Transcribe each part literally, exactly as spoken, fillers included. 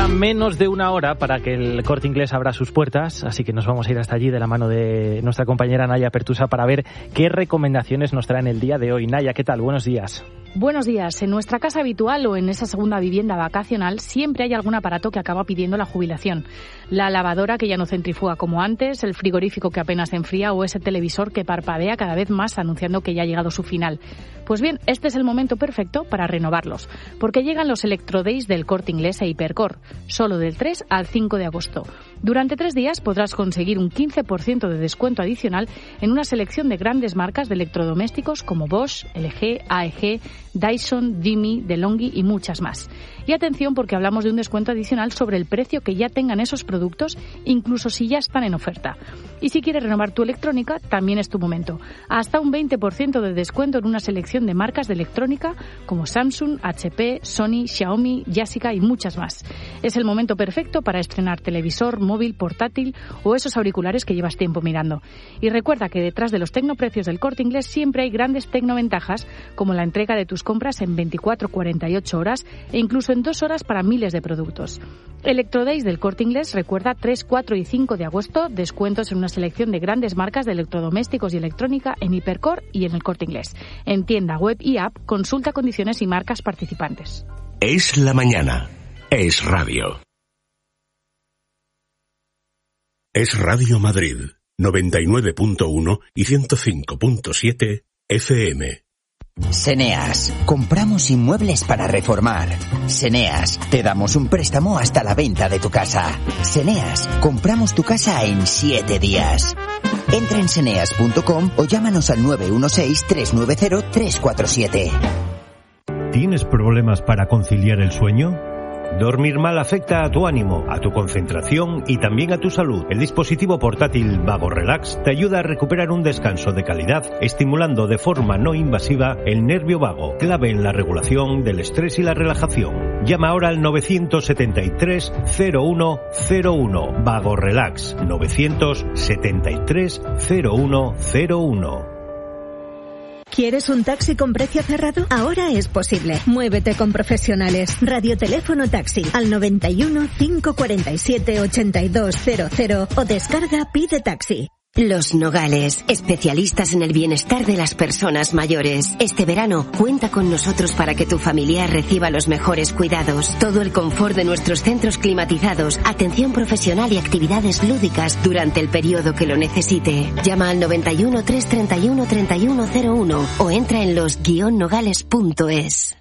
Queda menos de una hora para que el Corte Inglés abra sus puertas, así que nos vamos a ir hasta allí de la mano de nuestra compañera Naya Pertusa para ver qué recomendaciones nos traen el día de hoy. Naya, ¿qué tal? Buenos días. Buenos días. En nuestra casa habitual o en esa segunda vivienda vacacional siempre hay algún aparato que acaba pidiendo la jubilación. La lavadora que ya no centrifuga como antes, el frigorífico que apenas enfría o ese televisor que parpadea cada vez más anunciando que ya ha llegado su final. Pues bien, este es el momento perfecto para renovarlos, porque llegan los Electrodays del Corte Inglés e Hipercor, solo del tres al cinco de agosto. Durante tres días podrás conseguir un quince por ciento de descuento adicional en una selección de grandes marcas de electrodomésticos como Bosch, L G, A E G, Dyson, Dimi, DeLonghi y muchas más. Y atención, porque hablamos de un descuento adicional sobre el precio que ya tengan esos productos, incluso si ya están en oferta. Y si quieres renovar tu electrónica, también es tu momento. Hasta un veinte por ciento de descuento en una selección de marcas de electrónica como Samsung, H P, Sony, Xiaomi, Yashica y muchas más. Es el momento perfecto para estrenar televisor, móvil, portátil o esos auriculares que llevas tiempo mirando. Y recuerda que detrás de los tecnoprecios del Corte Inglés siempre hay grandes tecnoventajas, como la entrega de tus compras en veinticuatro a cuarenta y ocho horas e incluso en dos horas para miles de productos. Electrodays del Corte Inglés, recuerda, tres, cuatro y cinco de agosto, descuentos en una selección de grandes marcas de electrodomésticos y electrónica en Hipercor y en el Corte Inglés. En tienda, web y app, consulta condiciones y marcas participantes. Es la mañana. Es radio. Es Radio Madrid, noventa y nueve punto uno y ciento cinco punto siete F M. Seneas, compramos inmuebles para reformar. Seneas, te damos un préstamo hasta la venta de tu casa. Seneas, compramos tu casa en siete días. Entra en seneas punto com o llámanos al nueve uno seis, tres nueve cero, tres cuatro siete. ¿Tienes problemas para conciliar el sueño? Dormir mal afecta a tu ánimo, a tu concentración y también a tu salud. El dispositivo portátil Vago Relax te ayuda a recuperar un descanso de calidad, estimulando de forma no invasiva el nervio vago, clave en la regulación del estrés y la relajación. Llama ahora al nueve siete tres, cero uno cero uno. Vago Relax, nueve siete tres, cero uno cero uno. ¿Quieres un taxi con precio cerrado? Ahora es posible. Muévete con profesionales. Radioteléfono taxi al noventa y uno, cinco cuarenta y siete, ochenta y dos cero cero o descarga Pide Taxi. Los Nogales, especialistas en el bienestar de las personas mayores. Este verano, cuenta con nosotros para que tu familiar reciba los mejores cuidados. Todo el confort de nuestros centros climatizados, atención profesional y actividades lúdicas durante el periodo que lo necesite. Llama al noventa y uno, trescientos treinta y uno, treinta y uno cero uno o entra en los guion nogales punto es.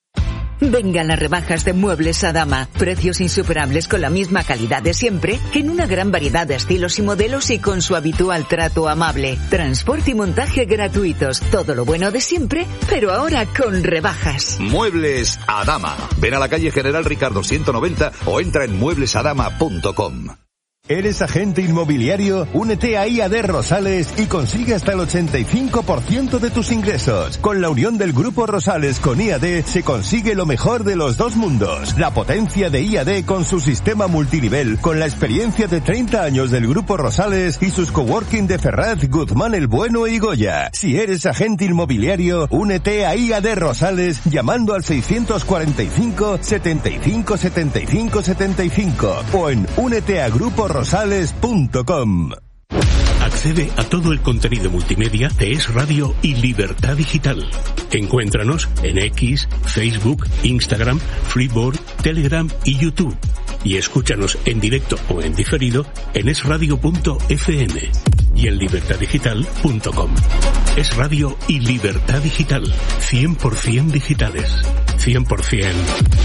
Vengan las rebajas de Muebles Adama. Precios insuperables con la misma calidad de siempre, en una gran variedad de estilos y modelos y con su habitual trato amable. Transporte y montaje gratuitos. Todo lo bueno de siempre, pero ahora con rebajas. Muebles Adama. Ven a la calle General Ricardo ciento noventa o entra en muebles adama punto com. ¿Eres agente inmobiliario? Únete a I A D Rosales y consigue hasta el ochenta y cinco por ciento de tus ingresos. Con la unión del Grupo Rosales con I A D se consigue lo mejor de los dos mundos. La potencia de I A D con su sistema multinivel, con la experiencia de treinta años del Grupo Rosales y sus coworking de Ferraz, Guzmán el Bueno y Goya. Si eres agente inmobiliario, únete a I A D Rosales llamando al seiscientos cuarenta y cinco, setenta y cinco, setenta y cinco, setenta y cinco o en únete a Grupo rosales punto com. Accede a todo el contenido multimedia de Es Radio y Libertad Digital. Encuéntranos en X, Facebook, Instagram, Freeboard, Telegram y YouTube. Y escúchanos en directo o en diferido en es radio punto efe eme y en libertad digital punto com. Es Radio y Libertad Digital. cien por ciento digitales. cien por ciento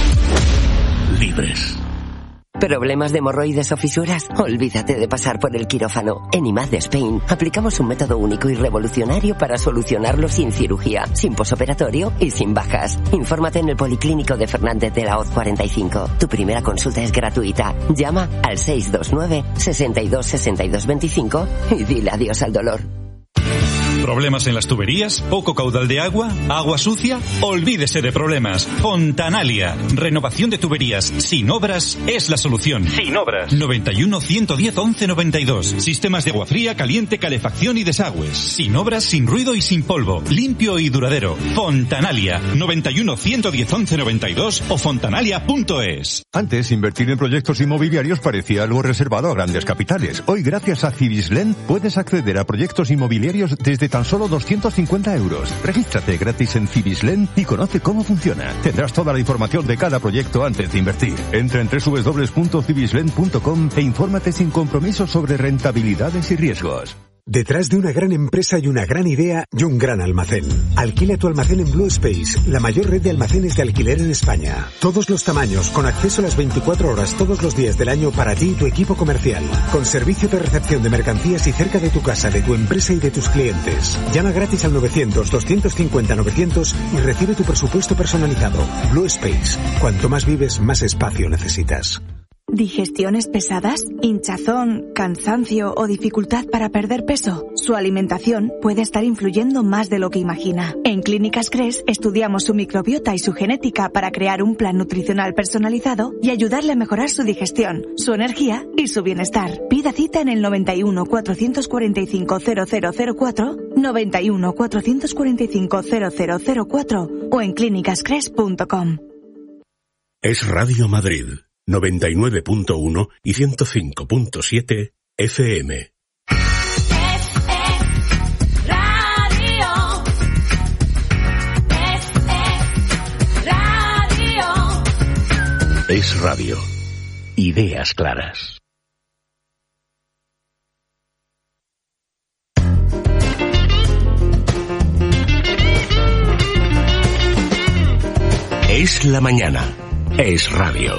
libres. ¿Problemas de hemorroides o fisuras? Olvídate de pasar por el quirófano. En I M A D Spain aplicamos un método único y revolucionario para solucionarlo sin cirugía, sin posoperatorio y sin bajas. Infórmate en el Policlínico de Fernández de la Hoz cuarenta y cinco. Tu primera consulta es gratuita. Llama al seis dos nueve, sesenta y dos, sesenta y dos veinticinco y dile adiós al dolor. ¿Problemas en las tuberías? ¿Poco caudal de agua? ¿Agua sucia? Olvídese de problemas. Fontanalia. Renovación de tuberías sin obras es la solución. Sin obras. noventa y uno, ciento diez, once noventa y dos. Sistemas de agua fría, caliente, calefacción y desagües. Sin obras, sin ruido y sin polvo. Limpio y duradero. Fontanalia. noventa y uno, ciento diez, once noventa y dos o fontanalia punto es. Antes, invertir en proyectos inmobiliarios parecía algo reservado a grandes capitales. Hoy, gracias a Cibislen, puedes acceder a proyectos inmobiliarios desde tan solo doscientos cincuenta euros. Regístrate gratis en Cibislen y conoce cómo funciona. Tendrás toda la información de cada proyecto antes de invertir. Entra en doble u doble u doble u punto cibislen punto com e infórmate sin compromiso sobre rentabilidades y riesgos. Detrás de una gran empresa y una gran idea y un gran almacén. Alquila tu almacén en Blue Space, la mayor red de almacenes de alquiler en España. Todos los tamaños, con acceso a las veinticuatro horas todos los días del año para ti y tu equipo comercial. Con servicio de recepción de mercancías y cerca de tu casa, de tu empresa y de tus clientes. Llama gratis al novecientos, doscientos cincuenta, novecientos y recibe tu presupuesto personalizado. Blue Space. Cuanto más vives, más espacio necesitas. ¿Digestiones pesadas? ¿Hinchazón, cansancio o dificultad para perder peso? Su alimentación puede estar influyendo más de lo que imagina. En Clínicas Cres estudiamos su microbiota y su genética para crear un plan nutricional personalizado y ayudarle a mejorar su digestión, su energía y su bienestar. Pida cita en el noventa y uno, cuatrocientos cuarenta y cinco, cero cero cero cuatro, noventa y uno, cuatrocientos cuarenta y cinco, cero cero cero cuatro o en clínicas cres punto com. Es Radio Madrid. noventa y nueve punto uno y ciento cinco punto siete F M. Es radio. Ideas claras. Es la mañana. Es radio.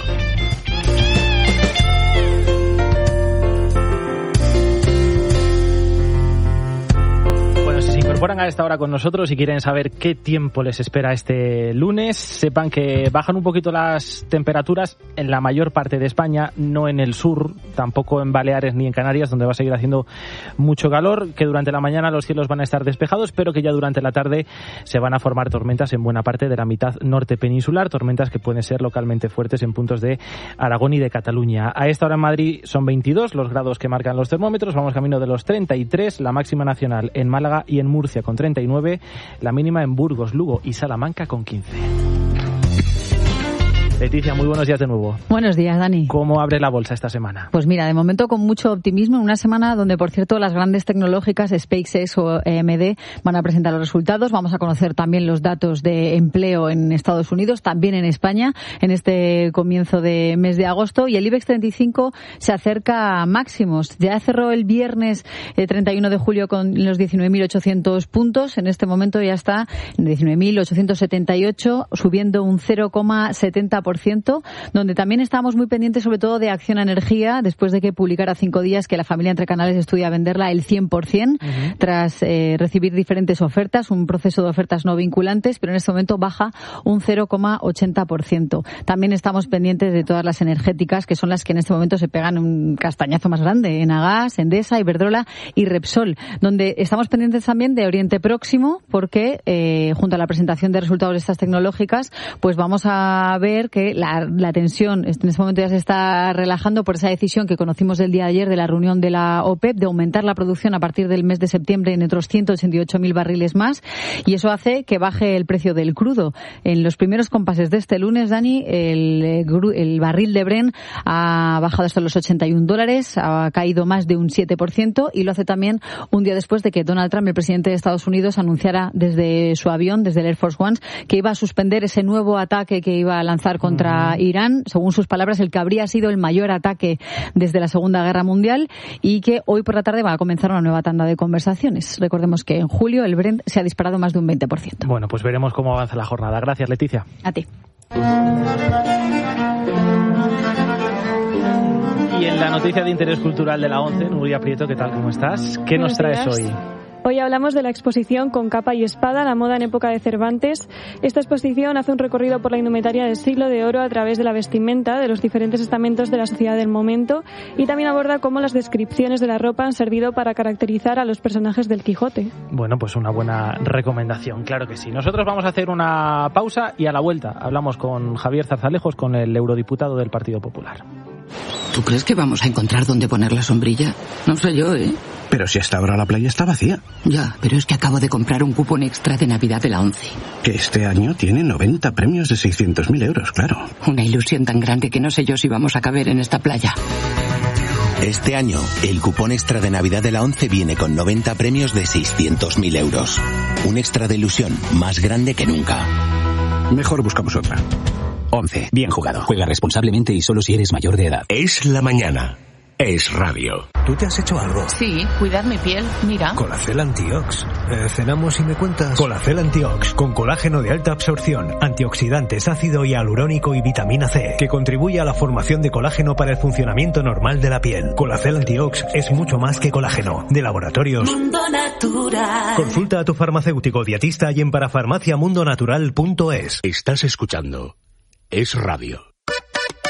Incorporan a esta hora con nosotros y quieren saber qué tiempo les espera este lunes. Sepan que bajan un poquito las temperaturas en la mayor parte de España, no en el sur, tampoco en Baleares ni en Canarias, donde va a seguir haciendo mucho calor, que durante la mañana los cielos van a estar despejados, pero que ya durante la tarde se van a formar tormentas en buena parte de la mitad norte peninsular, tormentas que pueden ser localmente fuertes en puntos de Aragón y de Cataluña. A esta hora en Madrid son veintidós los grados que marcan los termómetros, vamos camino de los treinta y tres, la máxima nacional en Málaga y en Murcia con treinta y nueve, la mínima en Burgos, Lugo y Salamanca con quince. Leticia, muy buenos días de nuevo. Buenos días, Dani. ¿Cómo abre la bolsa esta semana? Pues mira, de momento con mucho optimismo, en una semana donde, por cierto, las grandes tecnológicas, SpaceX o A M D, van a presentar los resultados. Vamos a conocer también los datos de empleo en Estados Unidos, también en España, en este comienzo de mes de agosto. Y el IBEX treinta y cinco se acerca a máximos. Ya cerró el viernes eh, treinta y uno de julio con los diecinueve mil ochocientos puntos. En este momento ya está en diecinueve mil ochocientos setenta y ocho, subiendo un cero coma setenta por ciento, donde también estamos muy pendientes sobre todo de Acciona Energía, después de que publicara cinco días que la familia Entre Canales estudia venderla el cien por ciento, uh-huh. tras eh, recibir diferentes ofertas, un proceso de ofertas no vinculantes, pero en este momento baja un cero coma ochenta por ciento. También estamos pendientes de todas las energéticas, que son las que en este momento se pegan un castañazo más grande, Enagas, Endesa, Iberdrola y Repsol, donde estamos pendientes también de Oriente Próximo, porque eh, junto a la presentación de resultados de estas tecnológicas, pues vamos a ver que La, la tensión en este momento ya se está relajando por esa decisión que conocimos del día de ayer de la reunión de la OPEP de aumentar la producción a partir del mes de septiembre en otros ciento ochenta y ocho mil barriles más, y eso hace que baje el precio del crudo. En los primeros compases de este lunes, Dani, el, el barril de Brent ha bajado hasta los ochenta y un dólares, ha caído más de un siete por ciento, y lo hace también un día después de que Donald Trump, el presidente de Estados Unidos, anunciara desde su avión, desde el Air Force One, que iba a suspender ese nuevo ataque que iba a lanzar contra contra Irán, según sus palabras, el que habría sido el mayor ataque desde la Segunda Guerra Mundial, y que hoy por la tarde va a comenzar una nueva tanda de conversaciones. Recordemos que en julio el Brent se ha disparado más de un veinte por ciento. Bueno, pues veremos cómo avanza la jornada. Gracias, Leticia. A ti. Y en la noticia de interés cultural de la ONCE, Nuria Prieto, ¿qué tal? ¿Cómo estás? ¿Qué nos traes hoy? Hoy hablamos de la exposición Con capa y espada, la moda en época de Cervantes. Esta exposición hace un recorrido por la indumentaria del siglo de oro a través de la vestimenta de los diferentes estamentos de la sociedad del momento y también aborda cómo las descripciones de la ropa han servido para caracterizar a los personajes del Quijote. Bueno, pues una buena recomendación, claro que sí. Nosotros vamos a hacer una pausa y a la vuelta hablamos con Javier Zarzalejos, con el eurodiputado del Partido Popular. ¿Tú crees que vamos a encontrar dónde poner la sombrilla? No sé yo, ¿eh? Pero si hasta ahora la playa está vacía. Ya, pero es que acabo de comprar un cupón extra de Navidad de la ONCE. Que este año tiene noventa premios de seiscientos mil euros, claro. Una ilusión tan grande que no sé yo si vamos a caber en esta playa. Este año, el cupón extra de Navidad de la ONCE viene con noventa premios de seiscientos mil euros. Un extra de ilusión más grande que nunca. Mejor buscamos otra. ONCE. Bien jugado. Juega responsablemente y solo si eres mayor de edad. Es la mañana. Es radio. ¿Tú te has hecho algo? Sí, cuidar mi piel, mira. Colacel Antiox. Eh, ¿Cenamos y me cuentas? Colacel Antiox, con colágeno de alta absorción, antioxidantes, ácido hialurónico y vitamina C, que contribuye a la formación de colágeno para el funcionamiento normal de la piel. Colacel Antiox es mucho más que colágeno. De Laboratorios Mundo Natural. Consulta a tu farmacéutico dietista y en parafarmaciamundonatural punto es. Estás escuchando Es Radio.